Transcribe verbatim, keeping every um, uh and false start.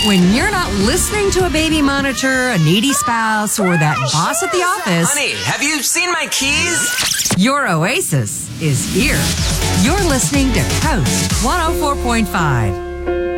When you're not listening to a baby monitor, a needy spouse, or that boss at the office, Honey, have you seen my keys? your oasis is here. You're listening to Coast one oh four point five.